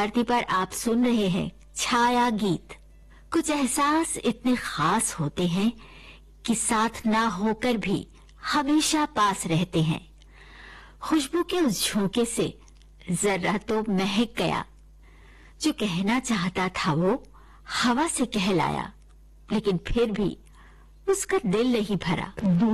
धरती पर आप सुन रहे हैं छाया गीत। कुछ एहसास इतने खास होते हैं कि साथ ना होकर भी हमेशा पास रहते हैं। खुशबू के उस झोंके से जरा तो महक गया। जो कहना चाहता था वो हवा से कहलाया, लेकिन फिर भी उसका दिल नहीं भरा।